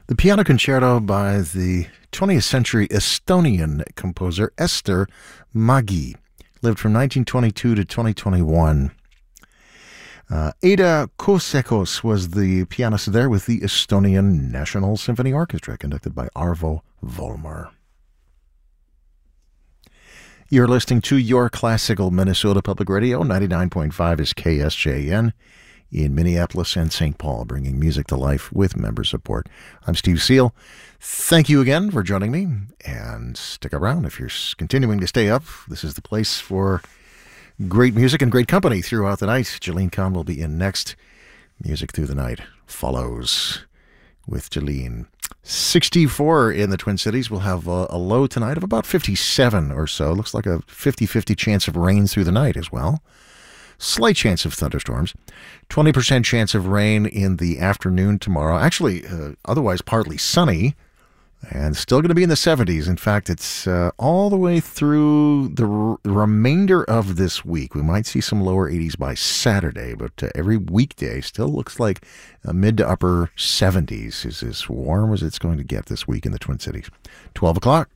The piano concerto by the 20th century Estonian composer Ester Mägi, lived from 1922 to 2021. Ada Kuusekos was the pianist there with the Estonian National Symphony Orchestra, conducted by Arvo Volmer. You're listening to Your Classical Minnesota Public Radio. 99.5 is KSJN in Minneapolis and St. Paul, bringing music to life with member support. I'm Steve Seal. Thank you again for joining me, and stick around if you're continuing to stay up. This is the place for great music and great company throughout the night. Jeline Kahn will be in next. Music Through the Night follows with Jeline. 64 in the Twin Cities. We'll have a low tonight of about 57 or so. Looks like a 50-50 chance of rain through the night as well. Slight chance of thunderstorms. 20% chance of rain in the afternoon tomorrow. Actually, otherwise partly sunny. And still going to be in the 70s. In fact, it's all the way through the remainder of this week. We might see some lower 80s by Saturday, but every weekday still looks like mid to upper 70s is as warm as it's going to get this week in the Twin Cities. 12 o'clock.